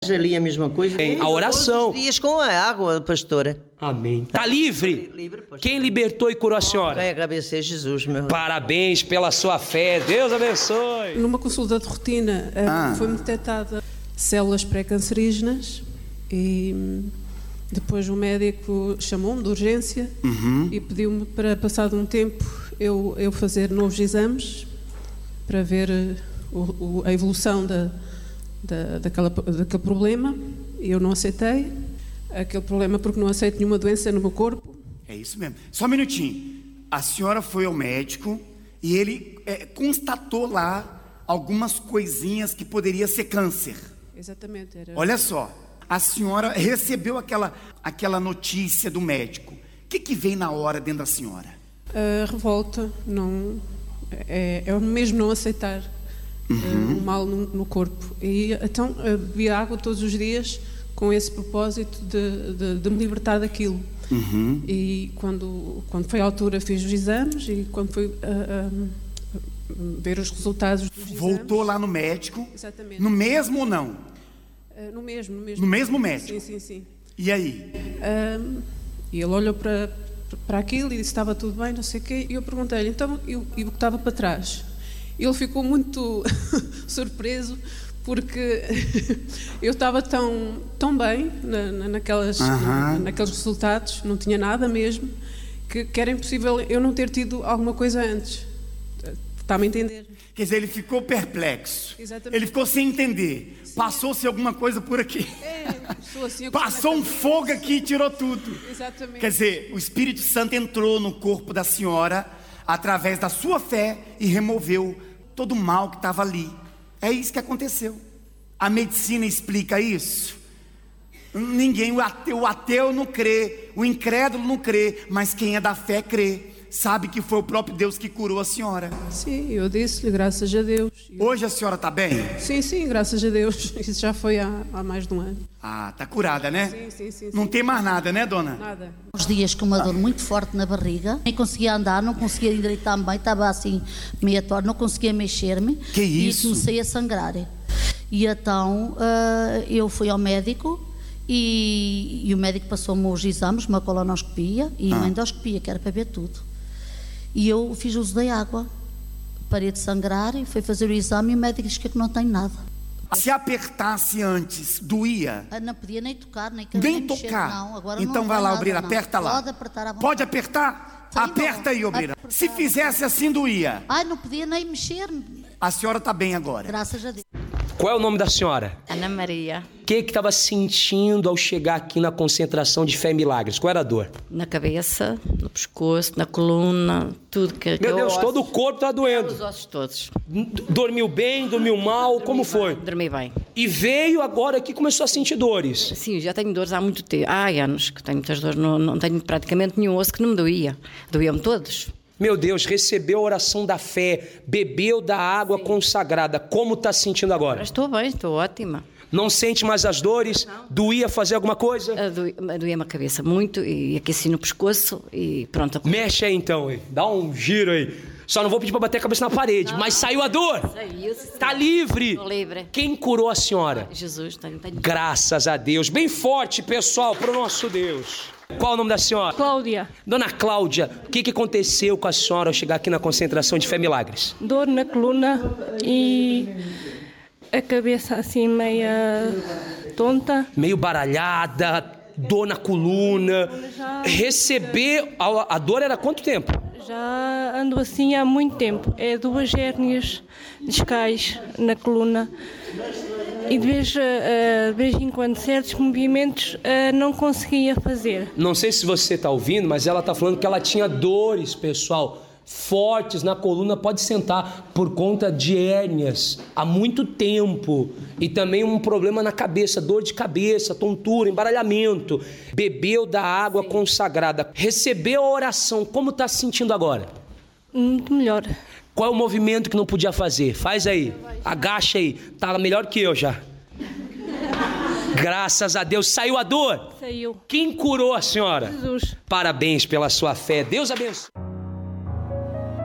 Ali a mesma coisa. A oração. Todos os dias com a água, pastora. Amém. Tá livre? Livre, pastor. Quem libertou e curou a senhora? Quem agradecer Jesus, meu. Parabéns pela sua fé. Deus abençoe. Numa consulta de rotina foi-me detectada células pré-cancerígenas e depois o médico chamou-me de urgência e pediu-me para, passado um tempo, eu fazer novos exames para ver a evolução daquele problema. Eu não aceitei aquele problema porque não aceito nenhuma doença no meu corpo. É isso mesmo. Só um minutinho. A senhora foi ao médico e ele constatou lá algumas coisinhas que poderia ser câncer. Exatamente. Olha só, a senhora recebeu aquela notícia do médico. O que veio na hora dentro da senhora? A revolta, não, é o mesmo não aceitar o mal no corpo. E então bebia água todos os dias com esse propósito de me libertar daquilo. E quando foi à altura fiz os exames e quando fui ver os resultados dos exames... Voltou lá no médico? Exatamente. No mesmo ou não? No mesmo. No mesmo médico? Sim. E aí? E ele olhou para aquilo e disse que estava tudo bem, não sei o quê, e eu perguntei-lhe, então, e o que estava para trás? Ele ficou muito surpreso, porque eu estava tão bem naqueles resultados, não tinha nada mesmo, que era impossível eu não ter tido alguma coisa antes. Está-me a entender? Quer dizer, ele ficou perplexo. Exatamente. Ele ficou sem entender. Passou-se alguma coisa por aqui. Assim, Passou um fogo aqui e tirou tudo. Exatamente. Quer dizer, o Espírito Santo entrou no corpo da senhora através da sua fé e removeu todo o mal que estava ali. É isso que aconteceu. A medicina explica isso? Ninguém, o ateu não crê, o incrédulo não crê, mas quem é da fé crê. Sabe que foi o próprio Deus que curou a senhora. Sim, eu disse-lhe, graças a Deus. Hoje a senhora está bem? Sim, graças a Deus. Isso já foi há mais de um ano. Tá curada, né? Sim. Não tem mais nada, né, dona? Nada. Uns dias com uma dor muito forte na barriga, nem conseguia andar, não conseguia endireitar-me bem, estava assim meia torta, não conseguia mexer-me. Que isso? E comecei a sangrar. E então eu fui ao médico e o médico passou-me os exames, uma colonoscopia e uma endoscopia, que era para ver tudo. E eu fiz uso da água, parei de sangrar e fui fazer o exame e o médico disse que não tenho nada. Se apertasse antes, doía? Não podia nem tocar, nem tocar? mexer, não. Agora então não vai lá, nada, Obreira, não. aperta lá. Pode apertar à vontade. Pode apertar? Sim, aperta aí, Obreira. Se fizesse assim, doía? Não podia nem mexer-me. A senhora está bem agora? Graças a Deus. Qual é o nome da senhora? Ana Maria. O que estava sentindo ao chegar aqui na concentração de Fé e Milagres? Qual era a dor? Na cabeça, no pescoço, na coluna, tudo que... Meu Deus, todo o corpo está doendo. Os ossos todos. Dormiu bem, dormiu mal, como foi? Dormi bem. E veio agora aqui e começou a sentir dores. Sim, já tenho dores há muito tempo. Há anos que tenho muitas dores, não tenho praticamente nenhum osso que não me doía. Doíam-me todos. Meu Deus, recebeu a oração da fé, bebeu da água consagrada. Como está se sentindo agora? Estou bem, estou ótima. Não sente mais as dores? Não. Doía fazer alguma coisa? Doía-me a cabeça muito e aqui assim no pescoço e pronto. Mexe aí então, dá um giro aí. Só não vou pedir para bater a cabeça na parede, mas saiu a dor. Saiu. Está livre. Estou livre. Quem curou a senhora? Jesus. Tenho... Graças a Deus. Bem forte, pessoal, para o nosso Deus. Qual o nome da senhora? Cláudia. Dona Cláudia, o que aconteceu com a senhora ao chegar aqui na concentração de Fé e Milagres? Dor na coluna e a cabeça assim meia tonta. Meio baralhada, dor na coluna. Receber... A dor era quanto tempo? Já ando assim há muito tempo. É 2 hérnias discais na coluna. E de vez em quando certos movimentos não conseguia fazer. Não sei se você está ouvindo, mas ela está falando que ela tinha dores, pessoal, fortes na coluna. Pode sentar, por conta de hérnias há muito tempo. E também um problema na cabeça, dor de cabeça, tontura, embaralhamento. Bebeu da água consagrada. Recebeu a oração. Como está se sentindo agora? Muito melhor. Qual é o movimento que não podia fazer? Faz aí, agacha aí. Tá melhor que eu já. Graças a Deus. Saiu a dor? Saiu. Quem curou a senhora? Jesus. Parabéns pela sua fé. Deus abençoe.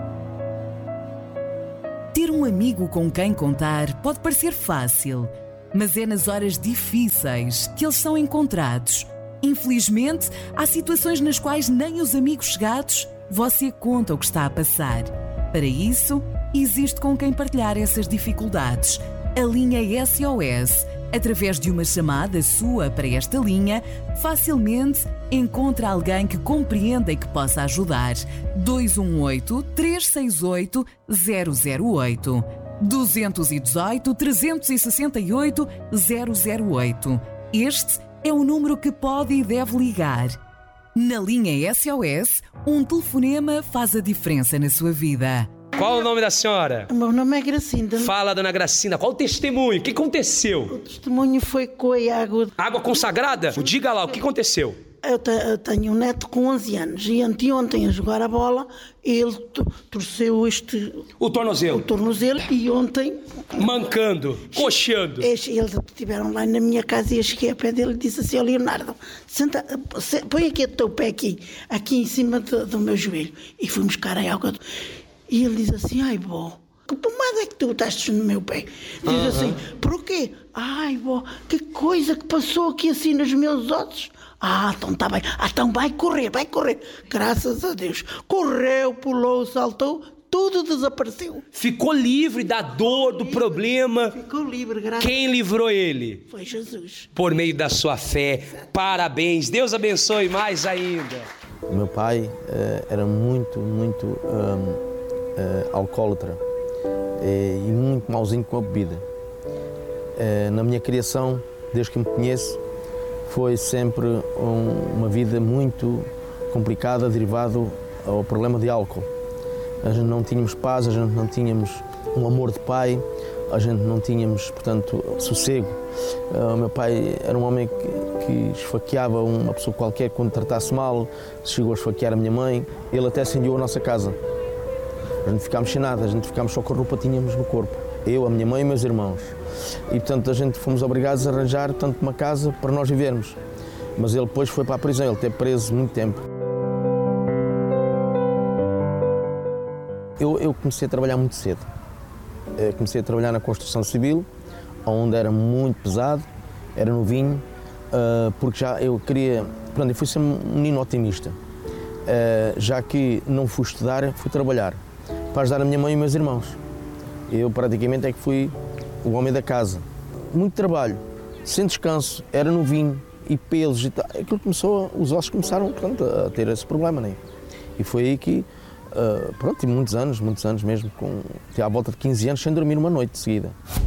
Ter um amigo com quem contar pode parecer fácil, mas é nas horas difíceis que eles são encontrados. Infelizmente, há situações nas quais nem os amigos chegados você conta o que está a passar. Para isso, existe com quem partilhar essas dificuldades. A linha SOS, através de uma chamada sua para esta linha, facilmente encontra alguém que compreenda e que possa ajudar. 218-368-008. 218-368-008. Este é o número que pode e deve ligar. Na linha SOS, um telefonema faz a diferença na sua vida. Qual o nome da senhora? O meu nome é Gracinda. Fala, dona Gracinda, qual o testemunho? O que aconteceu? O testemunho foi com a água. Água consagrada? Diga lá, o que aconteceu? Eu tenho um neto com 11 anos e anteontem a jogar a bola, ele torceu o tornozelo e ontem... Mancando, coxando. Eles estiveram lá na minha casa e eu cheguei a pé dele e disse assim: ó Leonardo, põe aqui o teu pé aqui em cima do meu joelho. E fui buscar a água. E ele diz assim: ai, bó, que pomada é que tu botaste no meu pé? Diz assim: por quê? Ai, bó, que coisa que passou aqui assim nos meus ossos. Então está bem. Então vai correr. Graças a Deus. Correu, pulou, saltou, tudo desapareceu. Ficou livre da dor, do problema. Ficou livre, graças a Deus. Quem livrou ele? Foi Jesus. Por meio da sua fé. Parabéns. Deus abençoe mais ainda. O meu pai era muito alcoólatra e muito mauzinho com a bebida. Na minha criação, desde que me conheço, foi sempre uma vida muito complicada, derivado ao problema de álcool. A gente não tínhamos paz, a gente não tínhamos um amor de pai, a gente não tínhamos, portanto, sossego. O meu pai era um homem que esfaqueava uma pessoa qualquer quando tratasse mal, chegou a esfaquear a minha mãe, ele até incendiou a nossa casa. A gente ficámos sem nada, a gente ficámos só com a roupa que tínhamos no corpo. Eu, a minha mãe e meus irmãos. E, portanto, a gente fomos obrigados a arranjar, portanto, uma casa para nós vivermos. Mas ele depois foi para a prisão, ele esteve preso muito tempo. Eu comecei a trabalhar muito cedo. Comecei a trabalhar na construção civil, onde era muito pesado, era novinho, porque já eu queria... Portanto, eu fui ser um menino otimista. Já que não fui estudar, fui trabalhar para ajudar a minha mãe e meus irmãos. Eu praticamente é que fui o homem da casa. Muito trabalho, sem descanso, era novinho e pelos e tal. Aquilo começou, os ossos começaram, portanto, a ter esse problema, né? E foi aí que, pronto, tive muitos anos mesmo, à volta de 15 anos, sem dormir uma noite de seguida.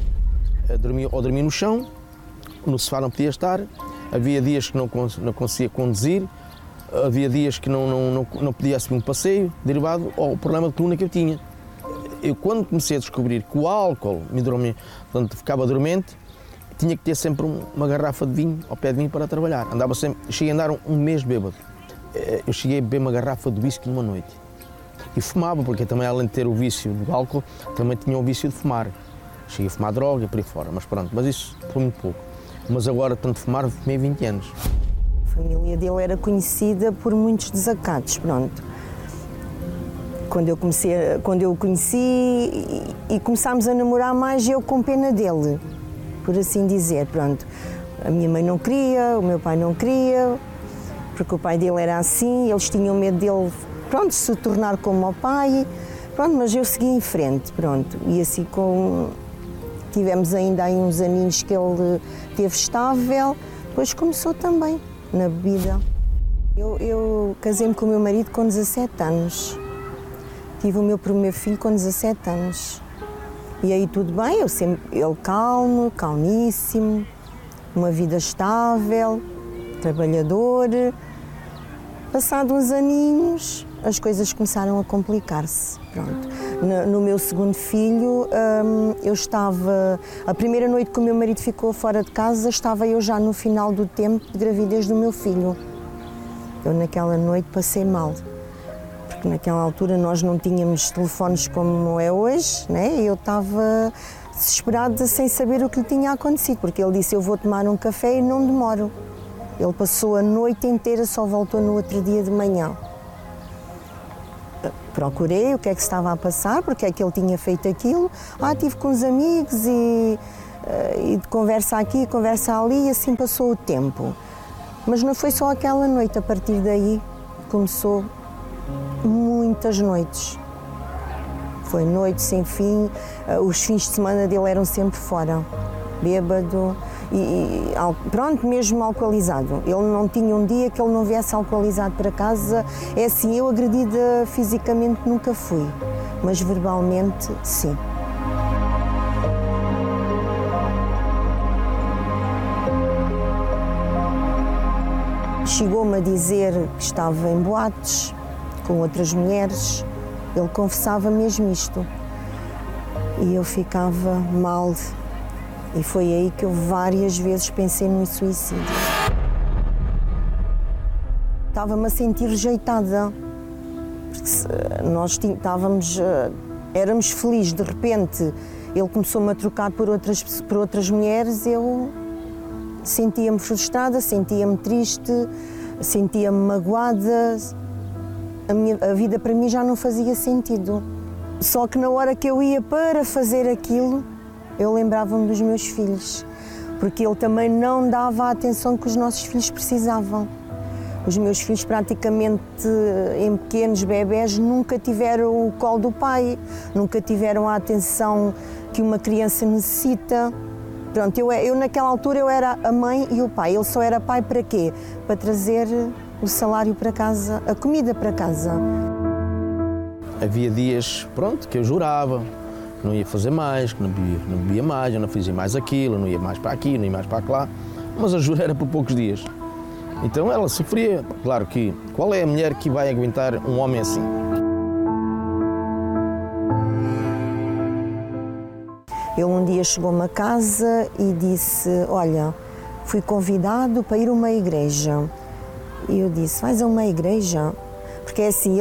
Dormia no chão, no sofá não podia estar, havia dias que não conseguia conduzir, havia dias que não podia subir um passeio, derivado ao problema de coluna que eu tinha. Eu, quando comecei a descobrir que o álcool me dormia, portanto, ficava dormente, tinha que ter sempre uma garrafa de vinho ao pé de mim para trabalhar. Cheguei a andar um mês bêbado. Eu cheguei a beber uma garrafa de whisky numa noite. E fumava, porque também, além de ter o vício do álcool, também tinha o vício de fumar. Cheguei a fumar droga e por aí fora, mas pronto, mas isso foi muito pouco. Mas agora, tanto fumar, fumei 20 anos. A família dele era conhecida por muitos desacatos, pronto. Quando eu o conheci e começámos a namorar mais, eu com pena dele, por assim dizer, pronto. A minha mãe não queria, o meu pai não queria, porque o pai dele era assim, eles tinham medo dele, pronto, se tornar como o pai, pronto, mas eu segui em frente, pronto. E assim tivemos ainda aí uns aninhos que ele teve estável, depois começou também na bebida. Eu casei-me com o meu marido com 17 anos. Tive o meu primeiro filho com 17 anos. E aí tudo bem, ele calmíssimo, uma vida estável, trabalhador. Passados uns aninhos, as coisas começaram a complicar-se. Pronto. No meu segundo filho, a primeira noite que o meu marido ficou fora de casa, estava eu já no final do tempo de gravidez do meu filho. Eu naquela noite passei mal. Porque naquela altura nós não tínhamos telefones como é hoje, né? E eu estava desesperada sem saber o que lhe tinha acontecido, porque ele disse: eu vou tomar um café e não demoro. Ele passou a noite inteira, só voltou no outro dia de manhã. Procurei o que é que estava a passar, porque é que ele tinha feito aquilo. Estive com os amigos e e de conversa aqui, conversa ali, e assim passou o tempo. Mas não foi só aquela noite, a partir daí começou muitas noites. Foi noite sem fim, os fins de semana dele eram sempre fora, bêbado e pronto, mesmo alcoolizado. Ele não tinha um dia que ele não viesse alcoolizado para casa. É assim, eu agredida fisicamente nunca fui, mas verbalmente sim. Chegou-me a dizer que estava em boates com outras mulheres. Ele confessava mesmo isto. E eu ficava mal. E foi aí que eu várias vezes pensei no suicídio. Estava-me a sentir rejeitada. Porque nós éramos felizes. De repente, ele começou-me a trocar por outras mulheres. Eu sentia-me frustrada, sentia-me triste, sentia-me magoada. A vida para mim já não fazia sentido. Só que na hora que eu ia para fazer aquilo, eu lembrava-me dos meus filhos, porque ele também não dava a atenção que os nossos filhos precisavam. Os meus filhos, praticamente em pequenos bebés, nunca tiveram o colo do pai, nunca tiveram a atenção que uma criança necessita. Pronto, eu naquela altura eu era a mãe e o pai. Ele só era pai para quê? Para trazer o salário para casa, a comida para casa. Havia dias, pronto, que eu jurava, não ia fazer mais, que não bebia mais, eu não fazia mais aquilo, não ia mais para aqui, não ia mais para lá, mas a jura era por poucos dias. Então ela sofria. Claro que, qual é a mulher que vai aguentar um homem assim? Ele um dia chegou-me a casa e disse, olha, fui convidado para ir a uma igreja. E eu disse, vais a uma igreja? Porque é assim,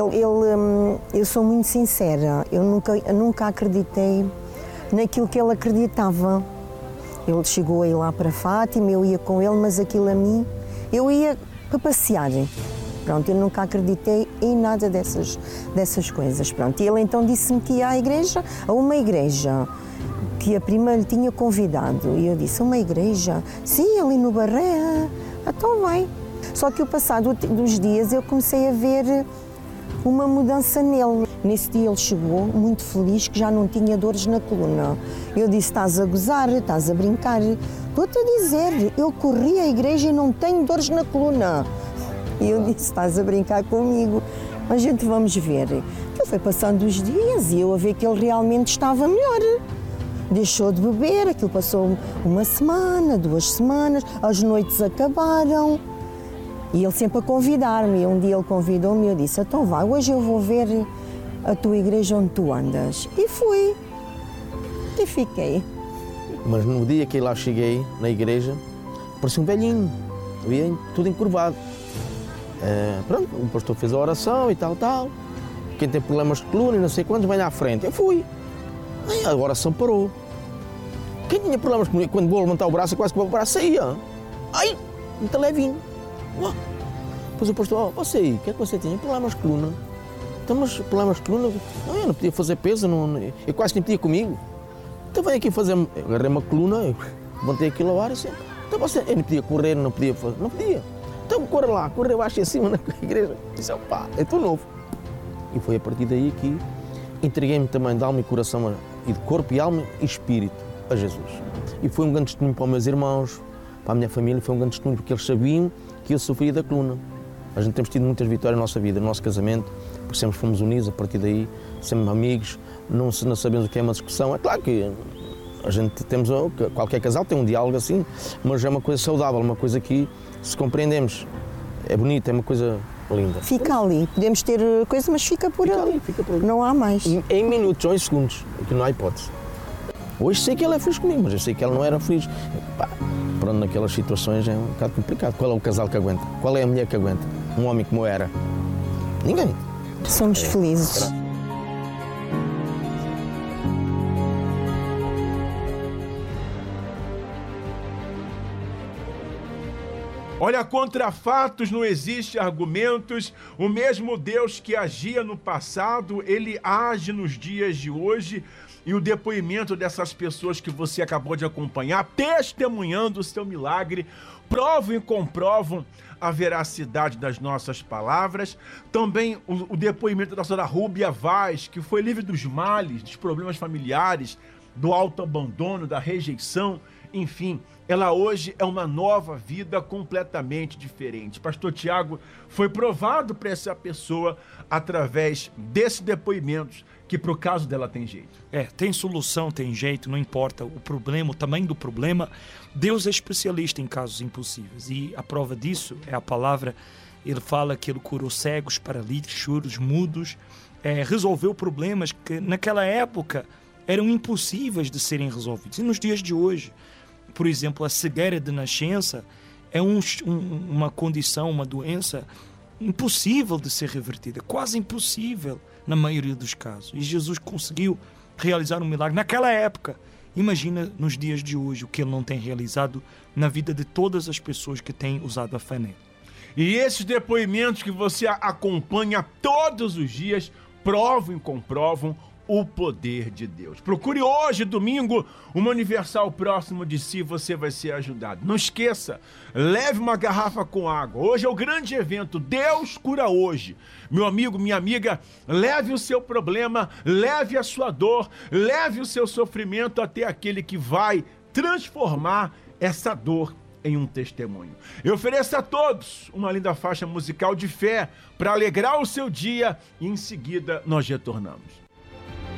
eu sou muito sincera, eu nunca acreditei naquilo que ele acreditava. Ele chegou a ir lá para Fátima, eu ia com ele, mas aquilo a mim, eu ia para passear. Pronto, eu nunca acreditei em nada dessas coisas. Pronto, e ele então disse-me que ia à igreja, a uma igreja, que a prima lhe tinha convidado. E eu disse, uma igreja? Sim, ali no Barré. Então vai. Só que o passado dos dias eu comecei a ver uma mudança nele. Nesse dia ele chegou muito feliz, que já não tinha dores na coluna. Eu disse, estás a gozar, estás a brincar. Estou-te a dizer, eu corri à igreja e não tenho dores na coluna. E eu disse, estás a brincar comigo. A gente vamos ver. Ele foi passando os dias e eu a ver que ele realmente estava melhor. Deixou de beber, aquilo passou uma semana, 2 semanas, as noites acabaram. E ele sempre a convidar-me. Um dia ele convidou-me e eu disse, então vai, hoje eu vou ver a tua igreja onde tu andas. E fui. E fiquei. Mas no dia que lá cheguei, na igreja, parecia um velhinho. Eu tudo encurvado. Pronto, o pastor fez a oração e tal. Quem tem problemas de coluna e não sei quantos, vem à frente. Eu fui. Aí a oração parou. Quem tinha problemas comigo, quando vou levantar o braço, quase que o braço saía. Ai, muito levinho. Depois o pastor, você aí, o que é que você tinha? Problemas de coluna. Então, mas problemas de coluna? Eu não podia fazer peso, eu quase nem podia comigo. Então vem aqui fazer, agarrei uma coluna, levantei aquilo ao ar e assim. Então você, eu não podia correr, não podia. Então corre lá, corre abaixo e acima na igreja. Disse, pá, eu estou novo. E foi a partir daí que entreguei-me também de alma e coração, e de corpo e alma e espírito a Jesus. E foi um grande testemunho para os meus irmãos, para a minha família, foi um grande testemunho porque eles sabiam que eu sofria da coluna. A gente temos tido muitas vitórias na nossa vida, no nosso casamento, porque sempre fomos unidos a partir daí, sempre amigos, não sabemos o que é uma discussão. É claro que a gente temos, qualquer casal tem um diálogo assim, mas é uma coisa saudável, uma coisa que se compreendemos. É bonito, é uma coisa linda. Fica ali, podemos ter coisa, mas fica por ali. Não há mais. Em minutos ou em segundos, que não há hipótese. Hoje sei que ela é feliz comigo, mas eu sei que ela não era feliz. Pronto, naquelas situações é um bocado complicado. Qual é o casal que aguenta? Qual é a mulher que aguenta? Um homem como eu era? Ninguém. Somos felizes. Olha, contra fatos não existe argumentos. O mesmo Deus que agia no passado, ele age nos dias de hoje. e o depoimento dessas pessoas que você acabou de acompanhar, testemunhando o seu milagre, provam e comprovam a veracidade das nossas palavras. Também o depoimento da senhora Rúbia Vaz, que foi livre dos males, dos problemas familiares, do autoabandono, da rejeição, enfim, ela hoje é uma nova vida completamente diferente. Pastor Tiago, foi provado para essa pessoa através desses depoimentos que pro caso dela tem jeito. Tem solução, tem jeito, não importa o problema, o tamanho do problema. Deus é especialista em casos impossíveis e a prova disso é a palavra. Ele fala que ele curou cegos, paralíticos, surdos, mudos, resolveu problemas que naquela época eram impossíveis de serem resolvidos. E nos dias de hoje, por exemplo, a cegueira de nascença é uma condição, uma doença impossível de ser revertida, quase impossível na maioria dos casos. E Jesus conseguiu realizar um milagre naquela época. Imagina nos dias de hoje o que ele não tem realizado na vida de todas as pessoas que têm usado a fé nele. E esses depoimentos que você acompanha todos os dias provam e comprovam o poder de Deus. Procure hoje, domingo, uma Universal próximo de si, você vai ser ajudado. Não esqueça, leve uma garrafa com água. Hoje é o grande evento, Deus cura hoje. Meu amigo, minha amiga, leve o seu problema, leve a sua dor, leve o seu sofrimento até aquele que vai transformar essa dor em um testemunho. Eu ofereço a todos uma linda faixa musical de fé para alegrar o seu dia e em seguida nós retornamos.